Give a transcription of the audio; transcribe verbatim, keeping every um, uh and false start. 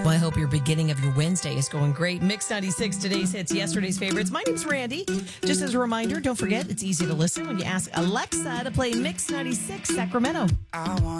Well, I hope your beginning of your Wednesday is going great. Mix ninety-six, today's hits, yesterday's favorites. My name's Randy. Just as a reminder, don't forget, it's easy to listen when you ask Alexa to play Mix ninety-six Sacramento. I want